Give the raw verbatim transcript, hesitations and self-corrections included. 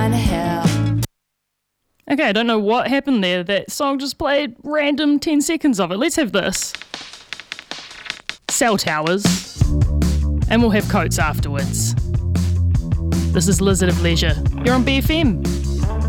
Okay, I don't know what happened there. That song just played random ten seconds of it. Let's have this. Cell Towers. And we'll have Coates afterwards. This is Lizard of Leisure. You're on B F M.